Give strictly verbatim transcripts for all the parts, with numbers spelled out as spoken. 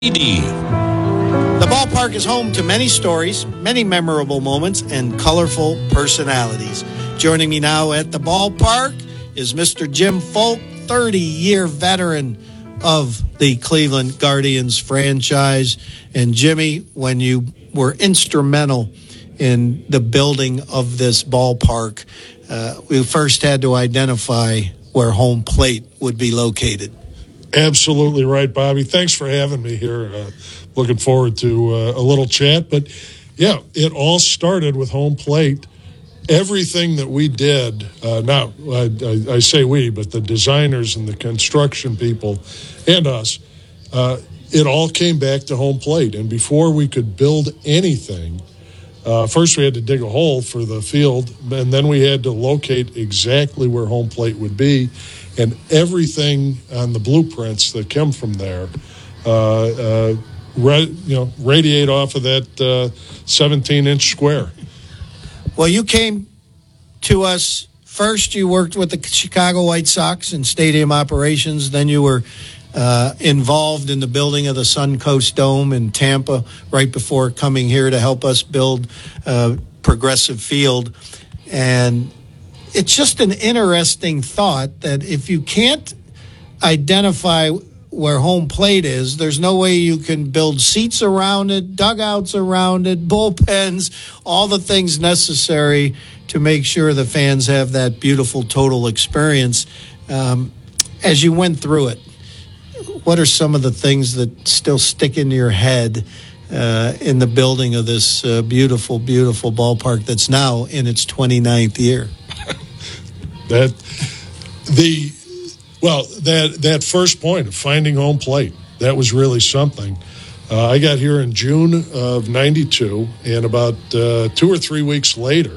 The ballpark is home to many stories, many memorable moments, and colorful personalities. Joining me now at the ballpark is Mister Jim Folk, thirty-year veteran of the Cleveland Guardians franchise. And Jimmy, when you were instrumental in the building of this ballpark, uh, we first had to identify where home plate would be located. Absolutely right, Bobby. Thanks for having me here. Uh, looking forward to uh, a little chat. But, yeah, it all started with home plate. Everything that we did, uh, now I, I, I say we, but the designers and the construction people and us, uh, it all came back to home plate. And before we could build anything, uh, first we had to dig a hole for the field, and then we had to locate exactly where home plate would be. And everything on the blueprints that come from there, uh, uh, ra- you know, radiate off of that seventeen-inch uh, square. Well, you came to us first. You worked with the Chicago White Sox in stadium operations. Then you were uh, involved in the building of the Suncoast Dome in Tampa right before coming here to help us build uh, Progressive Field. And it's just an interesting thought that if you can't identify where home plate is, there's no way you can build seats around it, dugouts around it, bullpens, all the things necessary to make sure the fans have that beautiful total experience. Um, as you went through it, what are some of the things that still stick into your head uh, in the building of this uh, beautiful, beautiful ballpark that's now in its twenty-ninth year? That the well that that first point of finding home plate, that was really something. Uh, I got here in June of ninety-two, and about uh, two or three weeks later,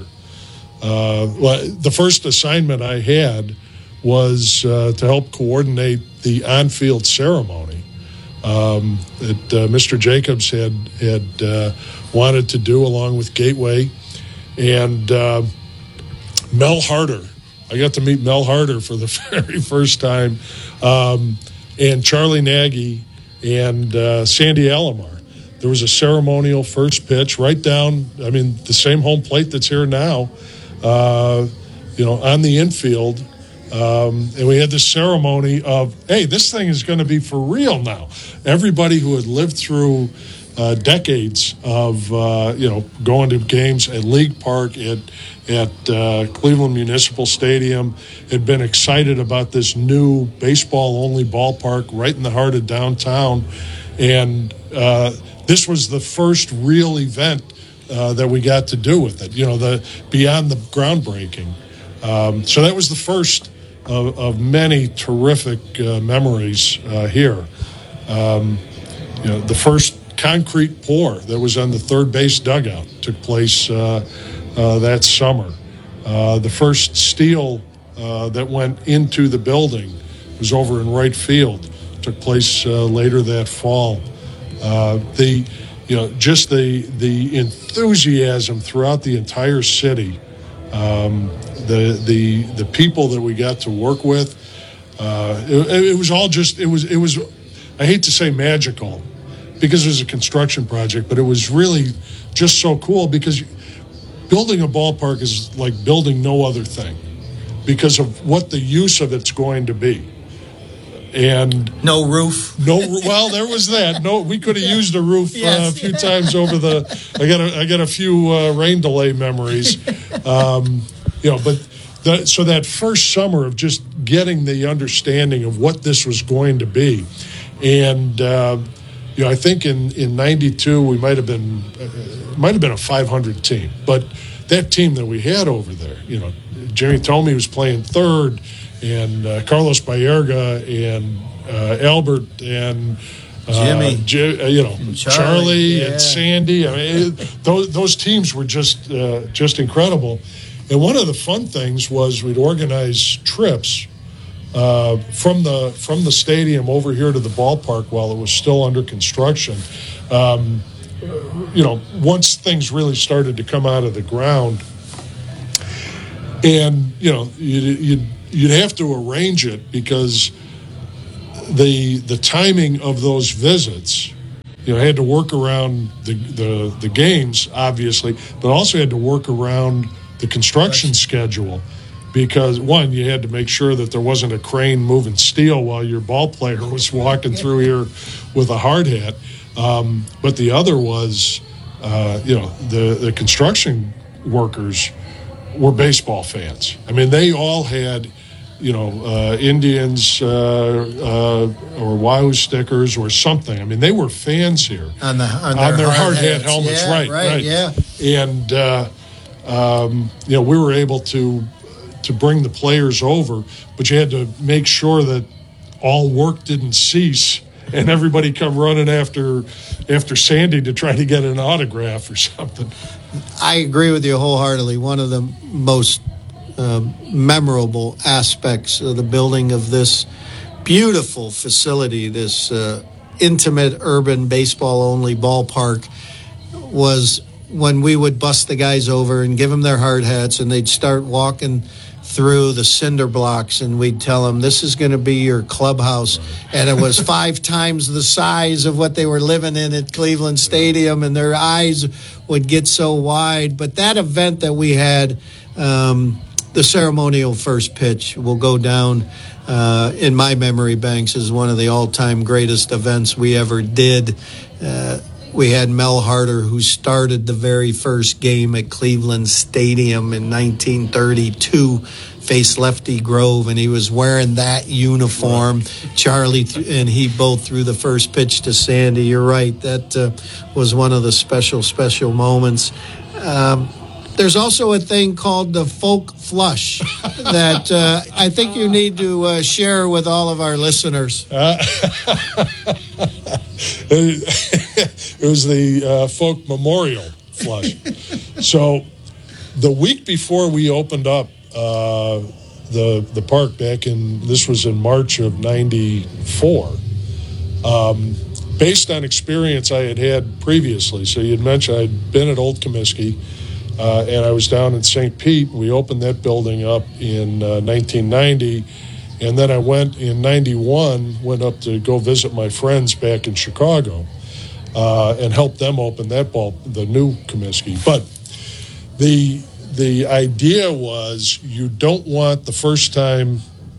uh, well, the first assignment I had was uh, to help coordinate the on-field ceremony um, that uh, Mister Jacobs had had uh, wanted to do along with Gateway, and uh, Mel Harder. I got to meet Mel Harder for the very first time, um, and Charlie Nagy and uh, Sandy Alomar. There was a ceremonial first pitch right down, I mean, the same home plate that's here now, uh, you know, on the infield. Um, and we had this ceremony of, hey, this thing is going to be for real now. Everybody who had lived through uh, decades of, uh, you know, going to games at League Park, at at uh, Cleveland Municipal Stadium, had been excited about this new baseball-only ballpark right in the heart of downtown. And uh, this was the first real event uh, that we got to do with it, you know, the beyond the groundbreaking. Um, so that was the first of, of many terrific uh, memories uh, here. Um, you know, the first concrete pour that was on the third base dugout took place uh, Uh, that summer. Uh, the first steel uh, that went into the building was over in right field. Took place uh, later that fall. Uh, the, you know, just the the enthusiasm throughout the entire city. Um, the the the people that we got to work with. Uh, it, it was all just. It was it was. I hate to say magical, because it was a construction project, but it was really just so cool because. Building a ballpark is like building no other thing because of what the use of it's going to be. And no roof. No, well, there was that. No, we could have used a roof yes. uh, a few times over the. I got a, I got a few uh, rain delay memories, um, you know. But the, so that first summer of just getting the understanding of what this was going to be, and uh, you know, I think in in ninety-two we might have been. Uh, might have been a five hundred team, but that team that we had over there, you know, Jimmy Thome was playing third, and uh, Carlos Baerga and uh, Albert and uh, Jimmy, J- uh, you know, and Charlie, Charlie yeah. and Sandy. I mean, it, those those teams were just uh, just incredible. And one of the fun things was we'd organize trips uh, from the from the stadium over here to the ballpark while it was still under construction. Um, you know, once things really started to come out of the ground, and you know, you'd, you'd, you'd have to arrange it because the the timing of those visits you know, had to work around the, the, the games, obviously, but also had to work around the construction That's- schedule. Because, one, you had to make sure that there wasn't a crane moving steel while your ball player was walking through here with a hard hat. Um, but the other was, uh, you know, the, the construction workers were baseball fans. I mean, they all had, you know, uh, Indians uh, uh, or Wahoo stickers or something. I mean, they were fans here. On, the, on, on their, their hard hat helmets, yeah, right, right, right. Yeah. And, uh, um, you know, we were able to... to bring the players over, but you had to make sure that all work didn't cease and everybody come running after after Sandy to try to get an autograph or something. I agree with you wholeheartedly. One of the most uh, memorable aspects of the building of this beautiful facility, this uh, intimate urban baseball-only ballpark, was when we would bust the guys over and give them their hard hats, and they'd start walking through the cinder blocks, and we'd tell them, this is going to be your clubhouse. And it was five times the size of what they were living in at Cleveland Stadium, and their eyes would get so wide. But that event that we had, um, the ceremonial first pitch, will go down uh, in my memory banks as one of the all-time greatest events we ever did. Uh, We had Mel Harder, who started the very first game at Cleveland Stadium in nineteen thirty-two, faced Lefty Grove, and he was wearing that uniform. Right. Charlie th- and he both threw the first pitch to Sandy. You're right. That uh, was one of the special, special moments. Um, There's also a thing called the folk flush that uh, I think you need to uh, share with all of our listeners. Uh, it was the uh, folk memorial flush. So the week before we opened up uh, the the park back in, this was in March of ninety-four, um, based on experience I had had previously. So you'd mentioned I'd been at Old Comiskey. Uh, and I was down in Saint Pete. We opened that building up in uh, nineteen ninety, and then I went in ninety-one, went up to go visit my friends back in Chicago uh, and help them open that ball, the new Comiskey. But the the idea was, you don't want the first time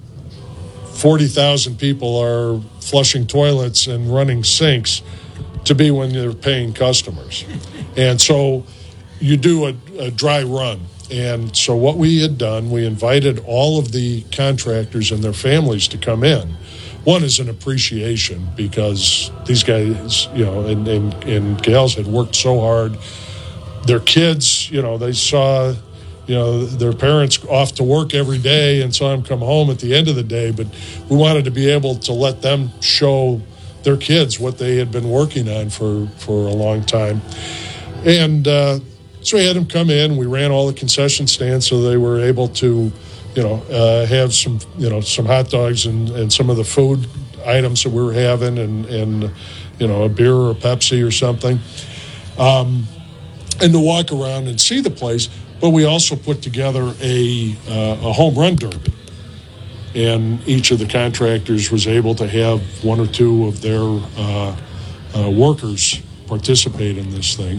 forty thousand people are flushing toilets and running sinks to be when they're paying customers. And so you do a, a dry run. And so what we had done, we invited all of the contractors and their families to come in. One is an appreciation, because these guys, you know, and, and, and gals had worked so hard. Their kids, you know, they saw, you know, their parents off to work every day and saw them come home at the end of the day. But we wanted to be able to let them show their kids what they had been working on for, for a long time. And, uh, So we had them come in. We ran all the concession stands so they were able to, you know, uh, have some, you know, some hot dogs and, and some of the food items that we were having, and, and you know, a beer or a Pepsi or something, um, and to walk around and see the place. But we also put together a uh, a home run derby, and each of the contractors was able to have one or two of their uh, uh, workers participate in this thing.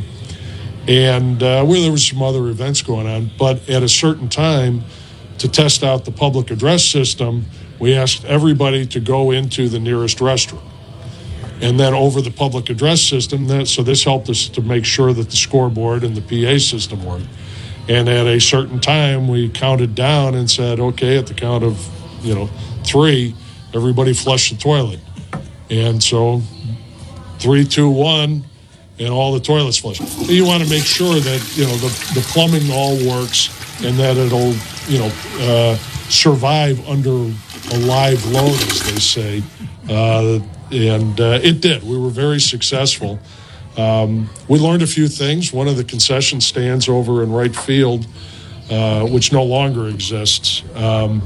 And uh, where there was some other events going on. But at a certain time, to test out the public address system, we asked everybody to go into the nearest restroom. And then over the public address system, that, so this helped us to make sure that the scoreboard and the P A system worked. And at a certain time, we counted down and said, okay, at the count of, you know, three, everybody flush the toilet. And so three, two, one, and all the toilets flush. You want to make sure that, you know, the, the plumbing all works and that it'll, you know, uh, survive under a live load, as they say. Uh, and uh, it did. We were very successful. Um, we learned a few things. One of the concession stands over in right field, uh, which no longer exists, um,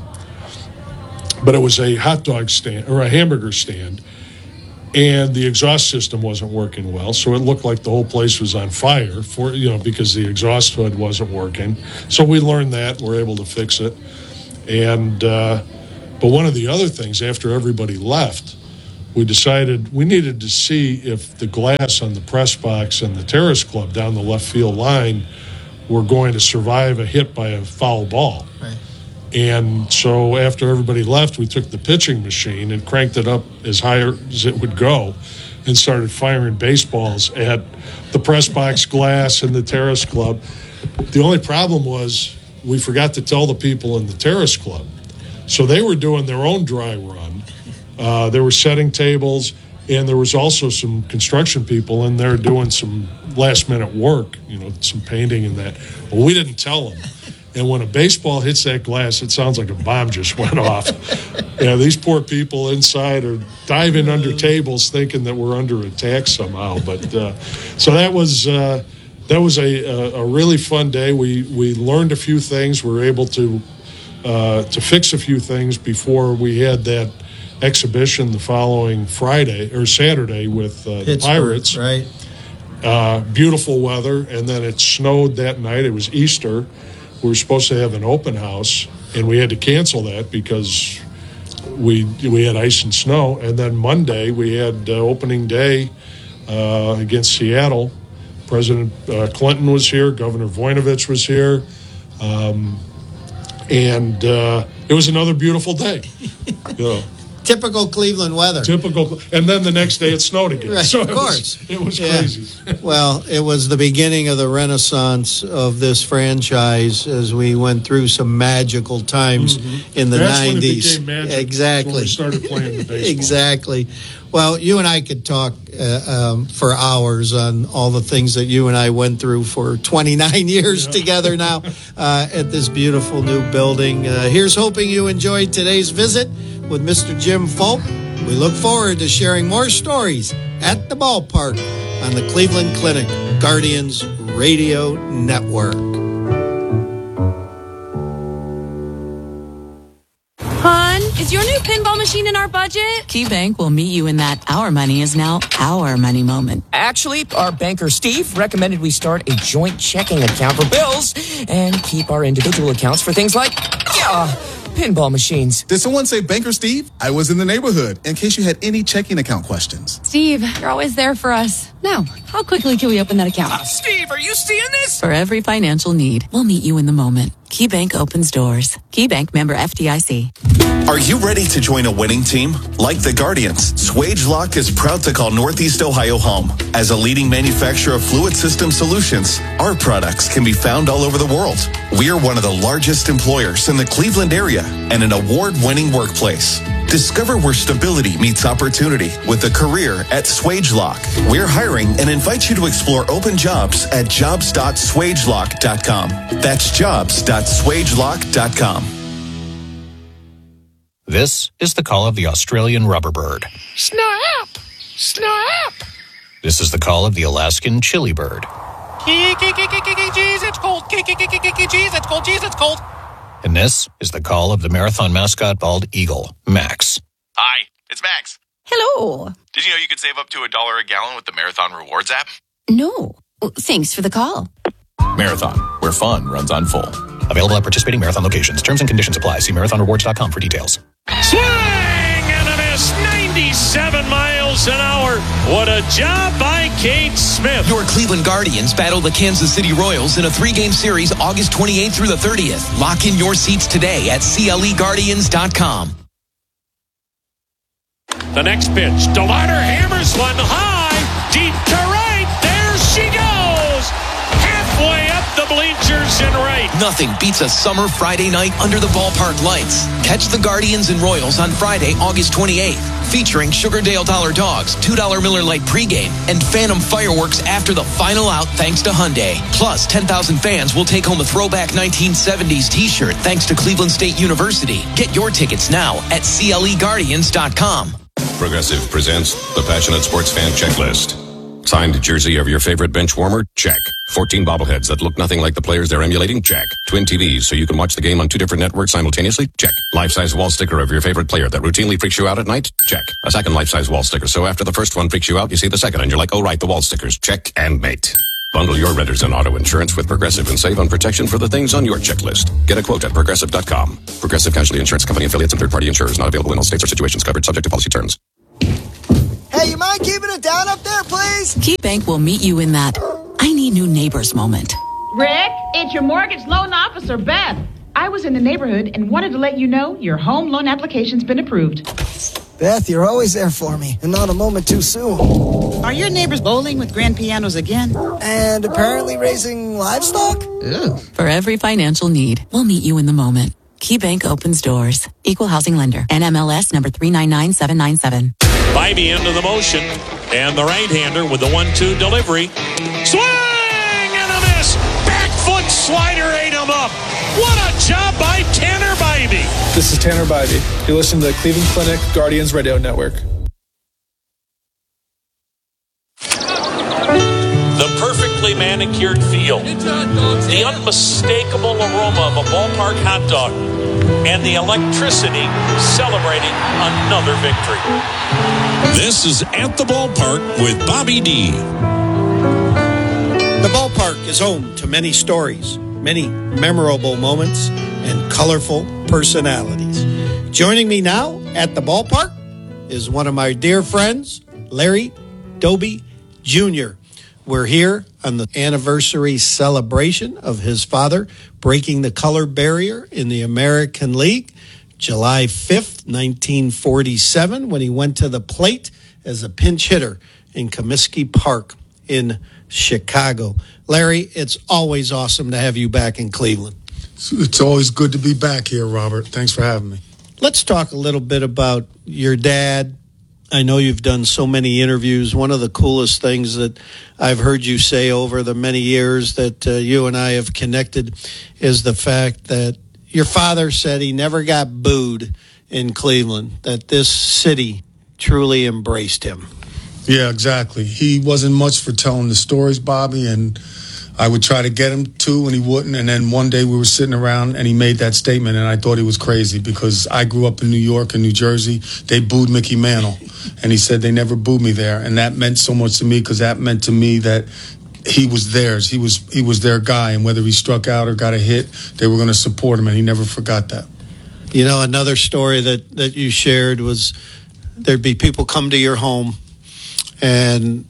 but it was a hot dog stand or a hamburger stand. And the exhaust system wasn't working well, so it looked like the whole place was on fire for, you know, because the exhaust hood wasn't working. So we learned that, and we're able to fix it. And uh, but one of the other things, after everybody left, we decided we needed to see if the glass on the press box and the Terrace Club down the left field line were going to survive a hit by a foul ball. Right. And so after everybody left, we took the pitching machine and cranked it up as high as it would go and started firing baseballs at the press box glass and the Terrace Club. The only problem was we forgot to tell the people in the Terrace Club. So they were doing their own dry run. Uh, they were setting tables, and there was also some construction people in there doing some last-minute work, you know, some painting and that. Well, we didn't tell them. And when a baseball hits that glass, it sounds like a bomb just went off. You know, these poor people inside are diving under tables thinking that we're under attack somehow. But uh, so that was uh, that was a, a, a really fun day. We we learned a few things. We were able to uh, to fix a few things before we had that exhibition the following Friday or Saturday with uh, the Pirates. Right. Uh, beautiful weather, and then it snowed that night. It was Easter. We were supposed to have an open house, and we had to cancel that because we we had ice and snow. And then Monday we had uh, opening day uh, against Seattle. President uh, Clinton was here. Governor Voinovich was here. Um, and uh, it was another beautiful day. You know. Typical Cleveland weather. Typical. And then the next day it snowed again. Right, so of it course. Was, it was yeah. crazy. Well, it was the beginning of the renaissance of this franchise as we went through some magical times mm-hmm. in the That's nineties. When it became magic. Exactly. When we started playing the baseball. Exactly. Well, you and I could talk uh, um, for hours on all the things that you and I went through for twenty-nine years yeah. together now uh, at this beautiful new building. Uh, here's hoping you enjoyed today's visit with Mister Jim Fulp. We look forward to sharing more stories at the ballpark on the Cleveland Clinic Guardians Radio Network. Hon, is your new pinball machine in our budget? KeyBank will meet you in that our money is now our money moment. Actually, our banker Steve recommended we start a joint checking account for bills and keep our individual accounts for things like, yeah, pinball machines. Did someone say Banker Steve? I was in the neighborhood in case you had any checking account questions. Steve, you're always there for us. Now, how quickly can we open that account? Uh, Steve, are you seeing this? For every financial need, we'll meet you in the moment. KeyBank opens doors. KeyBank, member F D I C. Are you ready to join a winning team? Like the Guardians, Swagelok is proud to call Northeast Ohio home. As a leading manufacturer of fluid system solutions, our products can be found all over the world. We are one of the largest employers in the Cleveland area and an award-winning workplace. Discover where stability meets opportunity with a career at Swagelok. We're hiring and invite you to explore open jobs at jobs dot swagelok dot com. That's jobs dot swagelok dot com. This is the call of the Australian rubber bird. Snap! Snap! This is the call of the Alaskan chili bird. Jeez, it's cold. Jeez, it's cold. Jeez, it's cold. And this is the call of the marathon mascot bald eagle, Max. Hi, it's Max. Hello. Did you know you could save up to a dollar a gallon with the Marathon Rewards app? No. Thanks for the call. Marathon, where fun runs on full. Available at participating Marathon locations. Terms and conditions apply. See marathon rewards dot com for details. Swing and a miss. ninety-seven miles an hour. What a job by Cade Smith. Your Cleveland Guardians battle the Kansas City Royals in a three-game series August twenty-eighth through the thirtieth. Lock in your seats today at C L E guardians dot com. The next pitch. DeLarder hammers one high. Deep to right. There she goes. Halfway up the bleachers and right. Nothing beats a summer Friday night under the ballpark lights. Catch the Guardians and Royals on Friday, August twenty-eighth. Featuring Sugardale Dollar Dogs, two dollar Miller Lite pregame, and Phantom fireworks after the final out thanks to Hyundai. Plus, ten thousand fans will take home a throwback nineteen seventies t-shirt thanks to Cleveland State University. Get your tickets now at C L E guardians dot com. Progressive presents the Passionate Sports Fan Checklist. Signed jersey of your favorite bench warmer? Check. fourteen bobbleheads that look nothing like the players they're emulating? Check. Twin T Vs so you can watch the game on two different networks simultaneously? Check. Life-size wall sticker of your favorite player that routinely freaks you out at night? Check. A second life-size wall sticker so after the first one freaks you out, you see the second and you're like, oh right, the wall stickers. Check and mate. Bundle your renters and auto insurance with Progressive and save on protection for the things on your checklist. Get a quote at progressive dot com. Progressive Casualty Insurance Company affiliates and third-party insurers not available in all states or situations covered subject to policy terms. Hey, you mind keeping it down up there, please? KeyBank will meet you in that I need new neighbors moment. Rick, it's your mortgage loan officer, Beth. I was in the neighborhood and wanted to let you know your home loan application's been approved. Beth, you're always there for me, and not a moment too soon. Are your neighbors bowling with grand pianos again? And apparently raising livestock? Ew. For every financial need, we'll meet you in the moment. KeyBank opens doors. Equal housing lender. N M L S number three nine nine seven nine seven. Bybee into the motion, and the right-hander with the one two delivery. Swing and a miss! Back foot slider ate him up. What a job by Tanner Bybee. This is Tanner Bybee. You listen to the Cleveland Clinic Guardians Radio Network. The perfectly manicured field, the unmistakable aroma of a ballpark hot dog, and the electricity celebrating another victory. This is At the Ballpark with Bobby D. The ballpark is home to many stories, many memorable moments, and colorful personalities. Joining me now at the ballpark is one of my dear friends, Larry Doby Junior We're here on the anniversary celebration of his father breaking the color barrier in the American League, July fifth, nineteen forty-seven, when he went to the plate as a pinch hitter in Comiskey Park in Chicago. Larry, it's always awesome to have you back in Cleveland. It's always good to be back here, Robert. Thanks for having me. Let's talk a little bit about your dad. I know you've done so many interviews. One of the coolest things that I've heard you say over the many years that uh, you and I have connected is the fact that your father said he never got booed in Cleveland, that this city truly embraced him. Yeah, exactly. He wasn't much for telling the stories, Bobby, and I would try to get him to, and he wouldn't. And then one day we were sitting around, and he made that statement, and I thought he was crazy because I grew up in New York and New Jersey. They booed Mickey Mantle, and he said they never booed me there, and that meant so much to me because that meant to me that he was theirs. He was he was their guy, and whether he struck out or got a hit, they were going to support him, and he never forgot that. You know, another story that, that you shared was there'd be people come to your home, and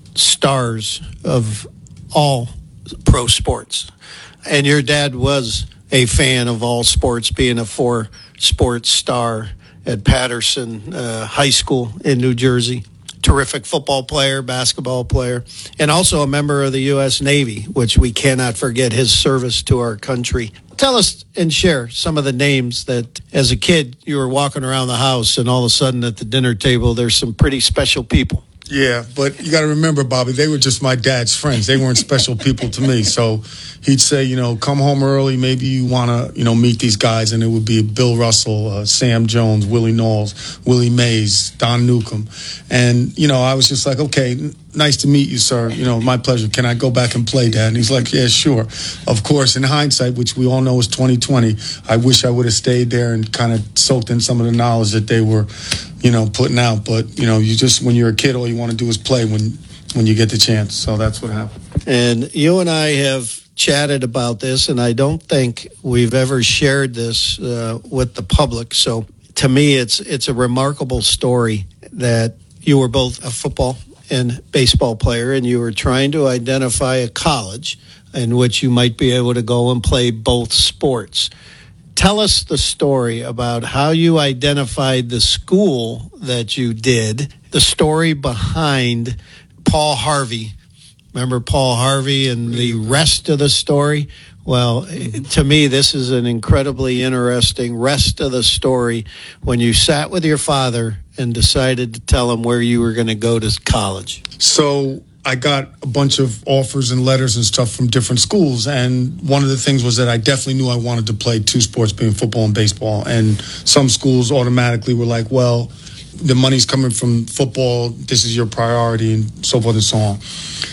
stars of all pro sports. And your dad was a fan of all sports, being a four sports star at Patterson uh, High School in New Jersey. Terrific football player, basketball player, and also a member of the U S Navy, which we cannot forget his service to our country. Tell us and share some of the names that as a kid you were walking around the house and all of a sudden at the dinner table there's some pretty special people. Yeah, but you got to remember, Bobby, they were just my dad's friends. They weren't special people to me. So he'd say, you know, come home early. Maybe you want to, you know, meet these guys. And it would be Bill Russell, uh, Sam Jones, Willie Knowles, Willie Mays, Don Newcomb. And, you know, I was just like, okay, n- nice to meet you, sir. You know, my pleasure. Can I go back and play, Dad? And he's like, yeah, sure. Of course, in hindsight, which we all know is twenty twenty, I wish I would have stayed there and kind of soaked in some of the knowledge that they were, you know, putting out. But, you know, you just, when you're a kid, all you want to do is play when when you get the chance. So that's what happened. And you and I have chatted about this, and I don't think we've ever shared this uh, with the public. So to me, it's it's a remarkable story that you were both a football and baseball player, and you were trying to identify a college in which you might be able to go and play both sports. Tell us the story about how you identified the school that you did, the story behind Paul Harvey. Remember Paul Harvey and the rest of the story? Well, to me, this is an incredibly interesting rest of the story when you sat with your father and decided to tell him where you were going to go to college. So I got a bunch of offers and letters and stuff from different schools, and one of the things was that I definitely knew I wanted to play two sports, being football and baseball. And some schools automatically were like, well, the money's coming from football, this is your priority, and so forth and so on.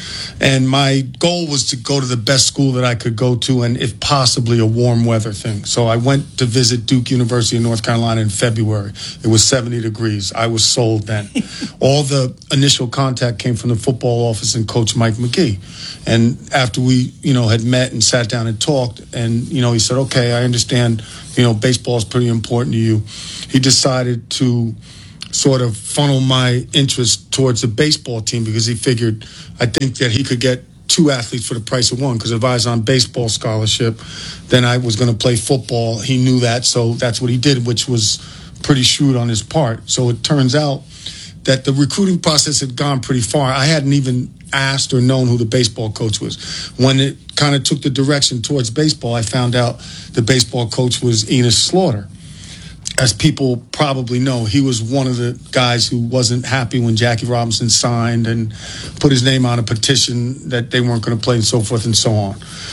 And my goal was to go to the best school that I could go to, and if possibly a warm weather thing. So I went to visit Duke University in North Carolina in February. It was seventy degrees. I was sold then. All the initial contact came from the football office and Coach Mike McGee. And after we, you know, had met and sat down and talked, and, you know, he said, okay, I understand, you know, baseball is pretty important to you. He decided to sort of funnel my interest towards the baseball team because he figured, I think that he could get two athletes for the price of one, because if I was on baseball scholarship, then I was going to play football. He knew that, so that's what he did, which was pretty shrewd on his part. So it turns out that the recruiting process had gone pretty far. I hadn't even asked or known who the baseball coach was. When it kind of took the direction towards baseball, I found out the baseball coach was Enos Slaughter. As people probably know, he was one of the guys who wasn't happy when Jackie Robinson signed and put his name on a petition that they weren't going to play and so forth and so on.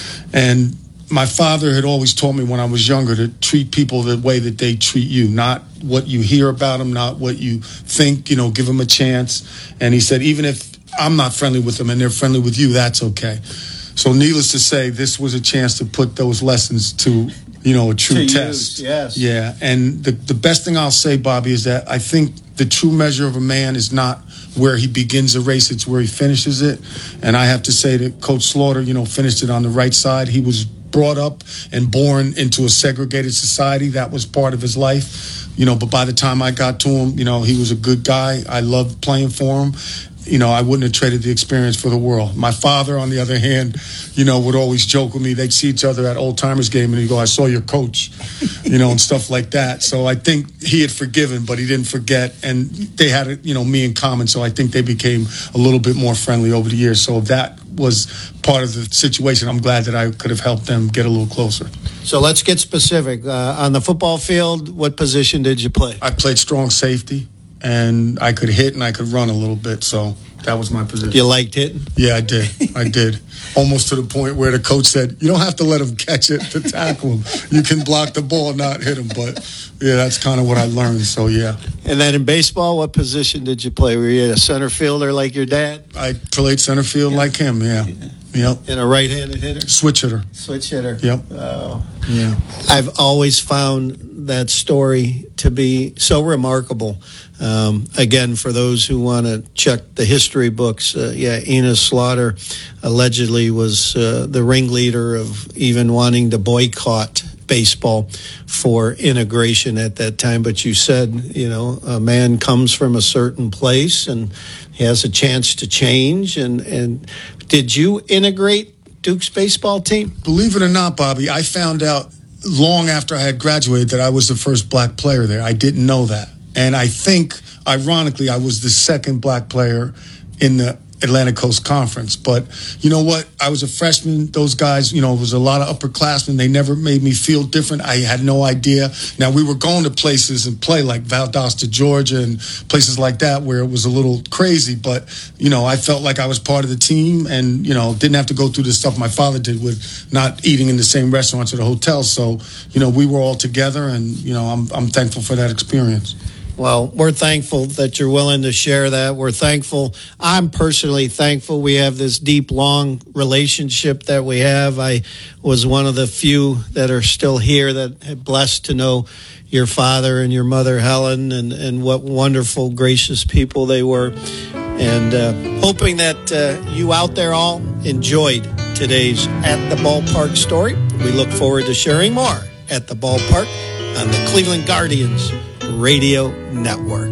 And my father had always taught me when I was younger to treat people the way that they treat you, not what you hear about them, not what you think, you know, give them a chance. And he said, even if I'm not friendly with them and they're friendly with you, that's okay. So needless to say, this was a chance to put those lessons to, you know, a true to test. Use, yes. Yeah. And the, the best thing I'll say, Bobby, is that I think the true measure of a man is not where he begins a race, it's where he finishes it. And I have to say that Coach Slaughter, you know, finished it on the right side. He was brought up and born into a segregated society. That was part of his life, you know, but by the time I got to him, you know, he was a good guy. I loved playing for him. You know, I wouldn't have traded the experience for the world. My father, on the other hand, you know, would always joke with me. They'd see each other at Old Timers game and he'd go, I saw your coach, you know, and stuff like that. So I think he had forgiven, but he didn't forget. And they had, you know, me in common. So I think they became a little bit more friendly over the years. So that was part of the situation. I'm glad that I could have helped them get a little closer. So let's get specific. Uh, on the football field, what position did you play? I played strong safety. And I could hit and I could run a little bit, so that was my position. You liked hitting? Yeah, I did. I did. Almost to the point where the coach said, you don't have to let him catch it to tackle him. You can block the ball, not hit him. But, yeah, that's kind of what I learned, so, yeah. And then in baseball, what position did you play? Were you a center fielder like your dad? I played center field yeah. like him, yeah. Yep. And a right-handed hitter? Switch hitter. Switch hitter. Yep. Oh. Yeah. I've always found that story to be so remarkable. Um, again, for those who want to check the history books, uh, yeah, Enos Slaughter allegedly was uh, the ringleader of even wanting to boycott baseball for integration at that time. But you said, you know, a man comes from a certain place and he has a chance to change. And, and did you integrate Duke's baseball team? Believe it or not, Bobby, I found out long after I had graduated that I was the first black player there. I didn't know that. And I think, ironically, I was the second black player in the Atlantic Coast Conference. But you know what? I was a freshman. Those guys, you know, it was a lot of upperclassmen. They never made me feel different. I had no idea. Now, we were going to places and play like Valdosta, Georgia, and places like that where it was a little crazy. But, you know, I felt like I was part of the team and, you know, didn't have to go through the stuff my father did with not eating in the same restaurants or the hotel. So, you know, we were all together and, you know, I'm I'm thankful for that experience. Well, we're thankful that you're willing to share that. We're thankful. I'm personally thankful we have this deep, long relationship that we have. I was one of the few that are still here that had blessed to know your father and your mother, Helen, and, and what wonderful, gracious people they were. And uh, hoping that uh, you out there all enjoyed today's At the Ballpark story. We look forward to sharing more at the ballpark on the Cleveland Guardians Radio Network.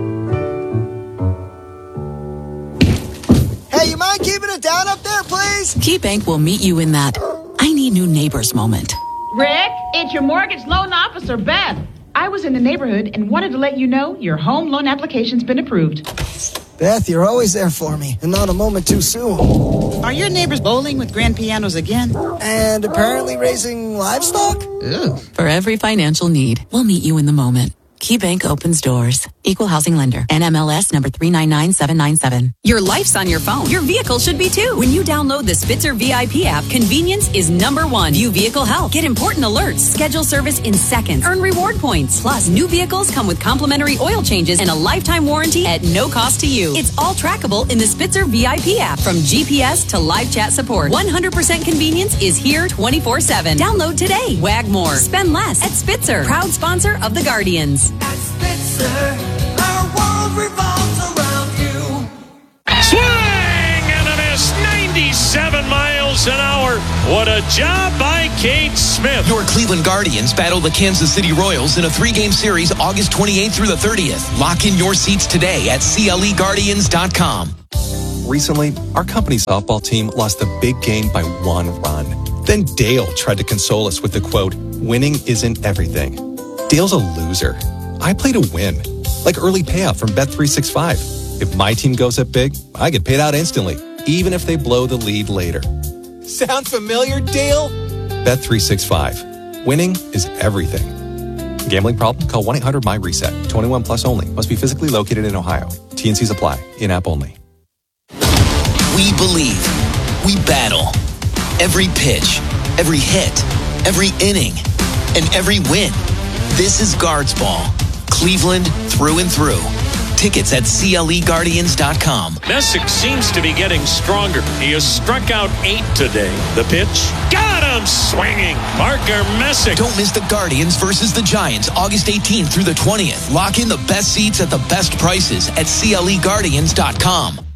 Hey, you mind keeping it down up there, please? KeyBank will meet you in that I need new neighbors moment. Rick, it's your mortgage loan officer, Beth. I was in the neighborhood and wanted to let you know your home loan application's been approved. Beth, you're always there for me, and not a moment too soon. Are your neighbors bowling with grand pianos again? And apparently raising livestock? Ew. For every financial need, we'll meet you in the moment. KeyBank opens doors. Equal housing lender. N M L S number three nine nine seven nine seven. Your life's on your phone. Your vehicle should be too. When you download the Spitzer V I P app, convenience is number one. View vehicle health. Get important alerts. Schedule service in seconds. Earn reward points. Plus, new vehicles come with complimentary oil changes and a lifetime warranty at no cost to you. It's all trackable in the Spitzer V I P app. From G P S to live chat support. one hundred percent convenience is here twenty-four seven. Download today. Wag more. Spend less at Spitzer. Proud sponsor of the Guardians. At Spitzer, our world revolves around you. Swing and a miss, ninety-seven miles miles an hour. What a job by Kate Smith. Your Cleveland Guardians battle the Kansas City Royals in a three-game series August twenty-eighth through the thirtieth. Lock in your seats today at C L E Guardians dot com. Recently, our company's softball team lost a big game by one run. Then Dale tried to console us with the quote, "Winning isn't everything." Dale's a loser. I play to win, like early payout from Bet three sixty-five. If my team goes up big, I get paid out instantly, even if they blow the lead later. Sound familiar, Dale? Bet three sixty-five. Winning is everything. Gambling problem? Call one eight hundred M Y reset. twenty-one plus only. Must be physically located in Ohio. T N Cs apply. In-app only. We believe. We battle. Every pitch, every hit, every inning, and every win. This is Guards Ball. Cleveland through and through. Tickets at C L E Guardians dot com. Messick seems to be getting stronger. He has struck out eight today. The pitch, got him swinging. Parker Messick. Don't miss the Guardians versus the Giants, August eighteenth through the twentieth. Lock in the best seats at the best prices at C L E Guardians dot com.